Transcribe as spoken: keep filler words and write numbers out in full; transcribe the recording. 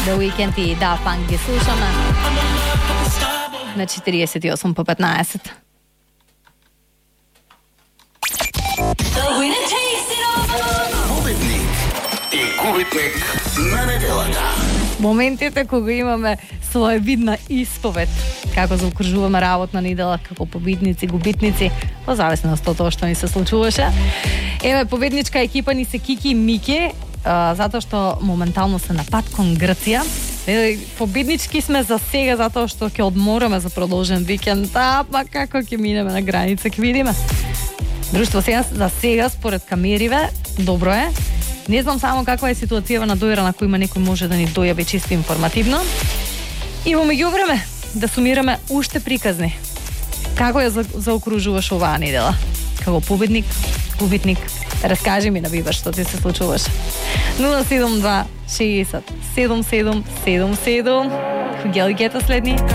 The Weeknd и Daft Punk ги слушаме на четиридесет и осем по петнаесет. Победник и губитник на неделата. Моментите кога имаме своевидна исповед, како заокружуваме работна недела, како победници, губитници, по зависност од тоа што ни се случуваше. Еве, победничка екипа ни се Кики и Мики, а, затоа што моментално се на пат кон Грција. Еве, победнички сме за сега, затоа што ќе одмораме за продолжен викенд, а па како ќе минеме на граница, ќе видиме. Друштво, сега, за сега, според камериве, добро е. Не знам само каква е ситуацијава на дојра на кој има некој може да ни дојави чисто информативно. И во меѓувреме да сумираме уште приказни. Како ја за, заокружуваш оваа недела? Како победник, губитник? Раскажи ми на Бибаш што ти се случуваше. нула седум два шеесет седум седум седум седум. Гели гета следни.